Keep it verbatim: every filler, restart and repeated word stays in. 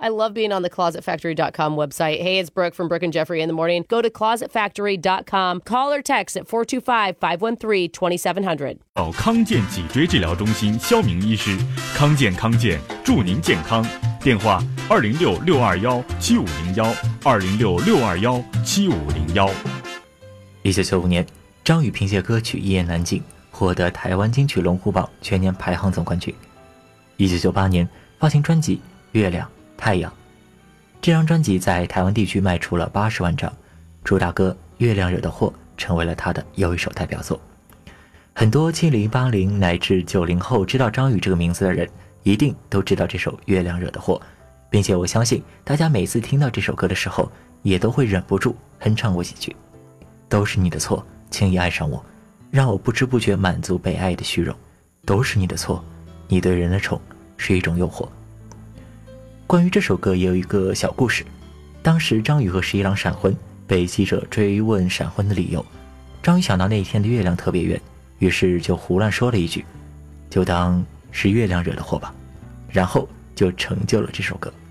I love being on the closet factory dot com website. Hey, it's Brooke from Brooke and Jeffrey in the morning. Go to closet factory dot com. Call or text at four two five, five one three, two seven zero zero. 到康健脊椎治疗中心，肖明医师，康健康健，祝您健康。电话二零六六二幺七五零幺，二零六六二幺七五零幺。 一九九五年，张宇凭借歌曲《一言难尽》获得台湾金曲龙虎榜全年排行总冠军。一九九八年发行专辑《月亮太阳》，这张专辑在台湾地区卖出了八十万张，主打歌《月亮惹的祸》成为了他的又一首代表作。很多七零八零乃至九零后知道张宇这个名字的人，一定都知道这首《月亮惹的祸》，并且我相信大家每次听到这首歌的时候，也都会忍不住哼唱过几句。都是你的错，轻易爱上我，让我不知不觉满足被爱的虚荣。都是你的错，你对人的宠是一种诱惑。关于这首歌也有一个小故事，当时张宇和十一郎闪婚，被记者追问闪婚的理由，张宇想到那一天的月亮特别圆，于是就胡乱说了一句，就当是月亮惹的祸吧，然后就成就了这首歌。